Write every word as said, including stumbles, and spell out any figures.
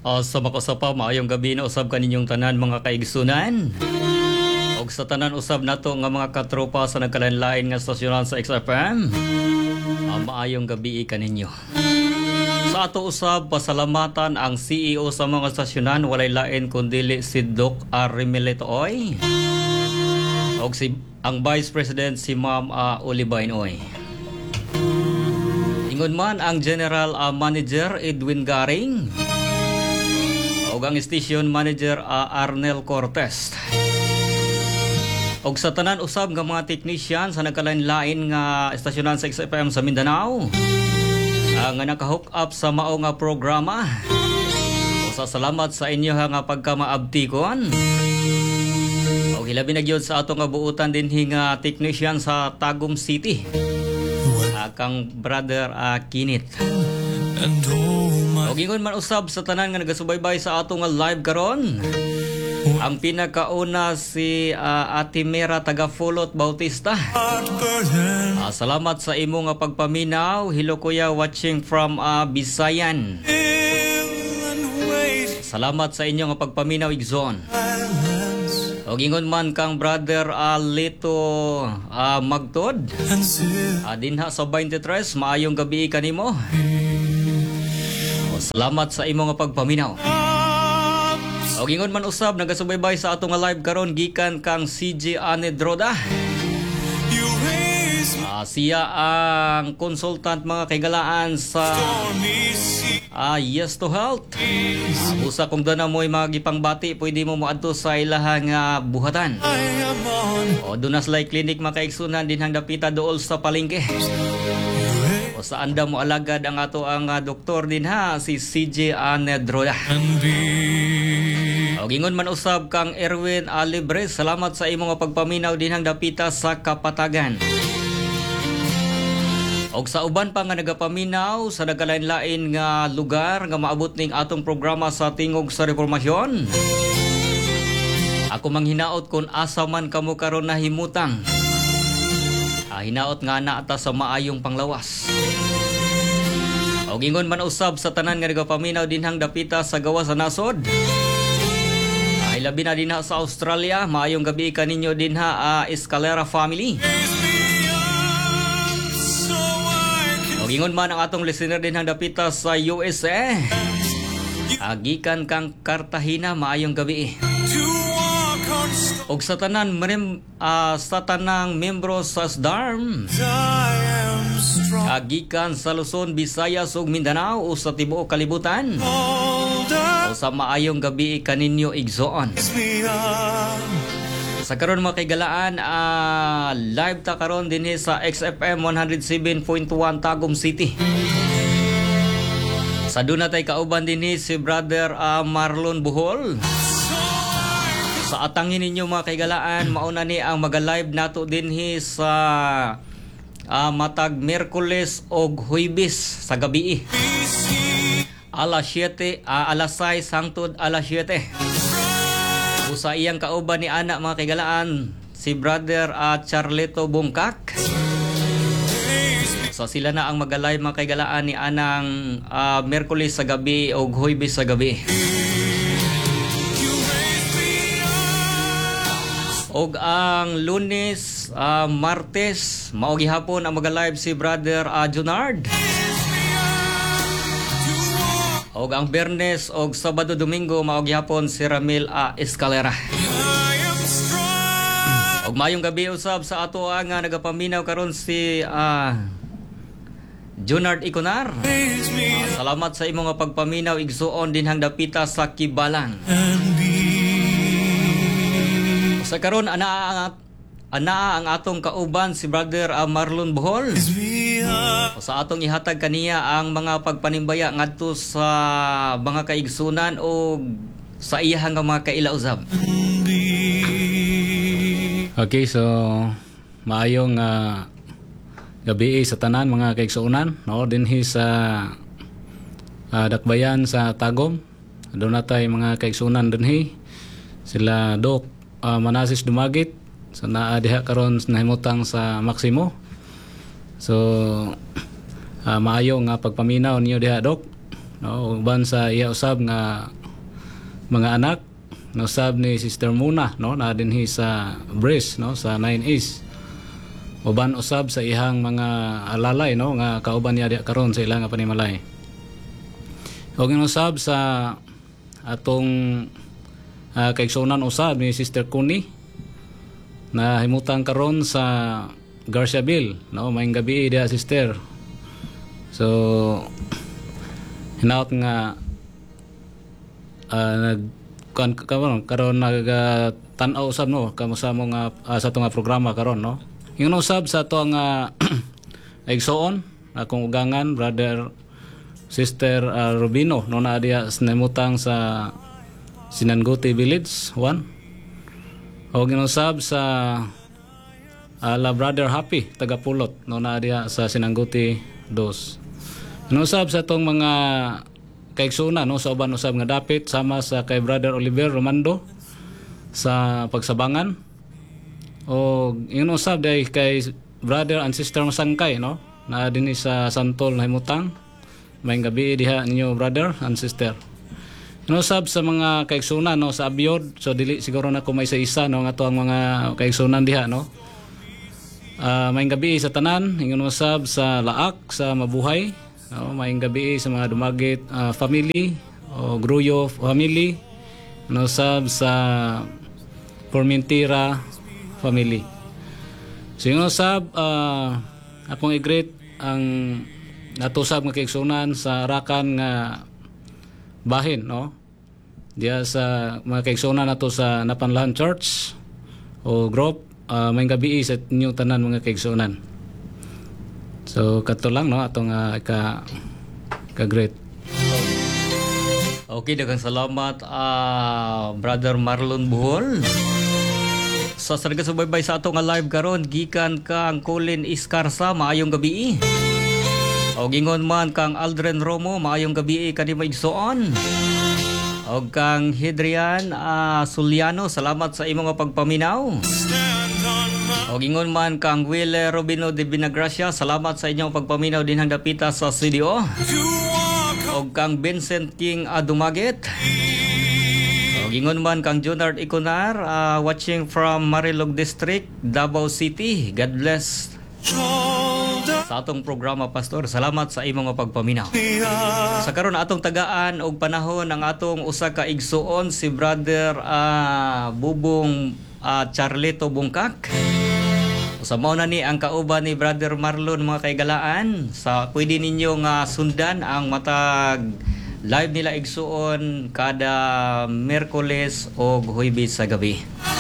Uh, sa makasapa, maayong gabi na usab kaninyong tanan mga kaigsunan. Og sa tanan usab nato nga mga katropa sa nagkalanlain nga stasyonan sa X F M. Uh, maayong gabi kaninyo. Sa ato usab, pasalamatan ang C E O sa mga stasyonan, walay lain kundili si Doc Arimilet Oy. Og si ang Vice President si Ma'am uh, Olivain Oy. Ingon man ang General uh, Manager Edwin Garing. Og ang Station Manager uh, Arnel Cortez. Og sa tanan usab nga mga technician sa nagkalain-lain nga estasyonan sa X F M sa Mindanao, uh, nga naka-hook up sa mao nga programa. O sa salamat sa inyo ha nga pagkamaabtikon. Og hilabi na gyud sa ato nga buutan dinhi nga technician sa Tagum City. Uh, kang brother uh, Kinit. Og ingon man usab sa tanan nga nagasubaybay sa ato nga live karon. Ang pinakauna si uh, Ate Mera taga Fulot Bautista. Uh, salamat sa imo nga pagpaminaw. Hello kuya, watching from uh, Bisayan. Salamat sa inyo nga pagpaminaw igsoon. Og ingon man kang brother uh, Lito uh, Magtod. Uh, dinha sa twenty-three, maayong gabi kanimo. Salamat sa imo nga pagpaminaw. Og ingon man usab nagasubaybay sa ato nga live karon gikan kang C J Anedroda. Uh, siya ang consultant mga kaigalaan sa uh, Yes to Health. Uh, busa kung doon na mo'y mga gipangbati, pwede mo moadto sa ilahang uh, buhatan. O doon na slay clinic makaigsunan din hang dapita dool sa palengke. O sa anda mo alagad ang ato ang uh, doktor din ha, si C J Anedroda. O gingon man usab kang Erwin Alibre, salamat sa imo nga pagpaminaw din hang dapita sa Kapatagan. Og sa uban pa nga nagapaminaw sa nagkalain-lain nga lugar nga maabot ning atong programa sa tingog sa reformasyon. Ako manghinaot kung asa man kamo karon nahimutang. Ah, hinaot nga na ata sa maayong panglawas. Og ingon man usab sa tanan nga nagapaminaw dinhang dapita sa gawa sa nasod. Ay labi na dinha sa Australia, maayong gabi kaninyo dinha uh, Escalera family. Og ingon man ang atong listener dinhang dapita sa U S A. Agikan kang Cartagena, maayong gabi. Og sa tanan mem uh, sa tanang membro sa S D A R M. Agikan sa Luzon, Visayas ug Mindanao o sa tibuok kalibutan. O sa maayong gabi kaninyo igsoon. Sa karon mga kaigalaan, uh, live ta karon dinhi sa X F M one oh seven point one Tagum City. Sa duna tay kauban dinhi si brother uh, Marlon Buhol. Sa atangin ninyo mga kaigalaan, mauna ni ang maga-live nato dinhi sa uh, matag Miyerkules og Huwebes sa gabi. Alas siyete, uh, alas sais hangtod alas siyete. Sa iyang kauban ni anak mga kaigalaan, si brother uh, Charleto Bungkak. So sila na ang magalay mga kaigalaan ni anang uh, Miyerkules sa gabi o Huwebes sa gabi. Og ang Lunes, uh, Martes, maogi hapon ang maga-live si brother uh, Junard. Og ang Bernes og Sabado Domingo maogi hapon si Ramil uh, Escalera. Og mayong gabi usab sa ato ang uh, nagapaminaw karon si uh, Junard Iconar. Uh, salamat sa imo nga pagpaminaw igsuon dinhang dapita sa Kibalang. Sa karon ana ana ang atong kauban si brother uh, Marlon Bohol. O sa atong ihatag kaniya ang mga pagpanimbaya ngadto sa mga kaigsunan o sa iyang mga kailausab. Okay, so maayong uh, gabi sa tanan mga kaigsunan, no, dinhi sa uh, dakbayan sa Tagum. Doon natay mga kaigsunan dinhi. Sila Doc uh, Manasis Dumagit sa so, naa diha karon nahimutang sa Maximo. So uh, maayo nga pagpaminaw niyo diha Doc no, uban sa iya usab nga mga anak no usab ni Sister Muna no na dinhi sa Breeze no sa nine East. Uban usab sa ihang mga alalay no nga kauban niya diha karon sa ilang nga panimalay. Og usab sa atong uh, kaigsuonan usab ni Sister Kuni na himutang karon sa Garciaville no maayong gabi diha sister. So hinaut nga uh, nag kan karon karon nag uh, tan-aw usab no kamo sa mo nga uh, sa tunga programa karon no. Yung usab sa to nga igsoon akong ugangan brother Sister uh, Rubino no na diya sinimutang sa Sinanguti Village one. O ginusab sa uh, la brother Happy taga Pulot no na diya sa Sinanguti dos. Ginusab sa tong mga kaigsunan no sa uban usab nga dapit sama sa kay brother Oliver Romando sa Pagsabangan. O yun usab day kay brother and sister Masangkay no na dinhi sa Santol na himutang maayong gabi diha ninyo brother and sister. Yun usab sa mga kaigsunan no sa Abiod, so dili siguro na ko may isa isa no nga to ang mga kaigsunan diha no. Uh, maayong gabi sa tanan, yun usab sa Laak sa Mabuhay no maayong gabi sa mga Dumagit uh, family o Gruyo family, yun usab sa Formentera family. So yung usab uh, akong i-greet ang natusab nga kaigsunan sa Rakan nga bahin no. Diya sa mga kaigsunan nato sa Napanlahan Church o group uh, may gabi sa inyong tanan mga kaigsunan. So kato lang no atong uh, ka ka-greet. Okay, daghang salamat uh, brother Marlon Buhol. Sa sarga subaybay sa ato nga live karon gikan kang Colin Iscarsa maayong gabi. Og ingon man kang Aldren Romo maayong gabi kani maigsoon. Og kang Hedrian uh, Suliano salamat sa imong pagpaminaw. Og ingon man kang Wille Robino de Binagracia salamat sa inyong pagpaminaw dinhang dapita sa C D O. Og kang Vincent King Adumaget. Gingon man kang Junard Iconar uh, watching from Marilog District, Davao City. God bless sa atong programa pastor. Salamat sa imong pagpaminaw. Sa karon atong tagaan og panahon ang atong usa ka igsuon si brother uh, Bubong uh, Charlito Bungkak. Sa mao na ni ang kauban ni brother Marlon mga kaigalaan. Sa pwede ninyo nga sundan ang matag live nila igsuon kada Miyerkules o Huwebes sa gabi.